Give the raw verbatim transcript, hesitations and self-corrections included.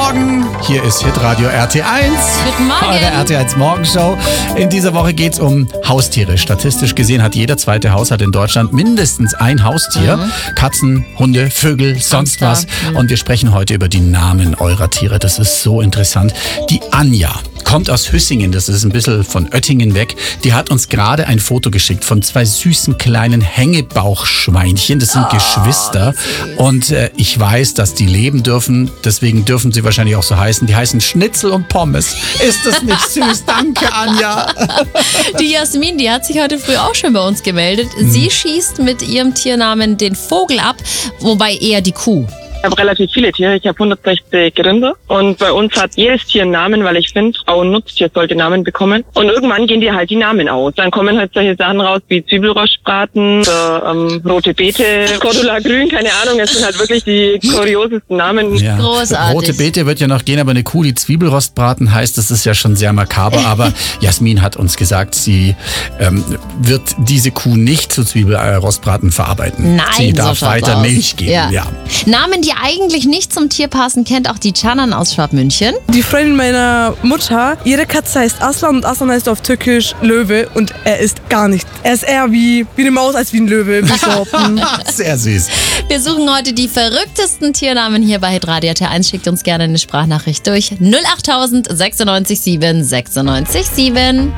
Morgen, hier ist Hitradio R T eins. Guten Morgen. Eure R T eins Morgenshow. In dieser Woche geht es um Haustiere. Statistisch gesehen hat jeder zweite Haushalt in Deutschland mindestens ein Haustier. Mhm. Katzen, Hunde, Vögel, sonst was. Mhm. Und wir sprechen heute über die Namen eurer Tiere. Das ist so interessant. Die Anja kommt aus Hüssingen, das ist ein bisschen von Oettingen weg. Die hat uns gerade ein Foto geschickt von zwei süßen kleinen Hängebauchschweinchen. Das sind oh, Geschwister. Süß. Und äh, ich weiß, dass die leben dürfen. Deswegen dürfen sie wahrscheinlich auch so heißen. Die heißen Schnitzel und Pommes. Ist das nicht süß? Danke, Anja. Die Jasmin, die hat sich heute früh auch schon bei uns gemeldet. Sie hm. schießt mit ihrem Tiernamen den Vogel ab, wobei eher die Kuh. Ich habe relativ viele Tiere, ich habe hundertsechzig Rinder und bei uns hat jedes Tier einen Namen, weil ich finde, auch ein Nutztier sollte Namen bekommen. Und irgendwann gehen dir halt die Namen aus. Dann kommen halt solche Sachen raus wie Zwiebelrostbraten, oder, ähm, rote Beete, Cordula Grün, keine Ahnung. Es sind halt wirklich die kuriosesten Namen. Ja. Großartig. Rote Beete wird ja noch gehen, aber eine Kuh, die Zwiebelrostbraten heißt, das ist ja schon sehr makaber. Aber Jasmin hat uns gesagt, sie ähm, wird diese Kuh nicht zu Zwiebelrostbraten verarbeiten. Nein, sie darf so weiter aus. Milch geben. Ja. Ja. Namen, die eigentlich nicht zum Tier passen, kennt auch die Canan aus Schwabmünchen. Die Freundin meiner Mutter, ihre Katze heißt Aslan und Aslan heißt auf Türkisch Löwe und er ist gar nicht. Er ist eher wie, wie eine Maus als wie ein Löwe. Sehr süß. Wir suchen heute die verrücktesten Tiernamen hier bei Hitradio R T eins. Schickt uns gerne eine Sprachnachricht durch null acht tausend sechsundneunzig sieben sechsundneunzig sieben.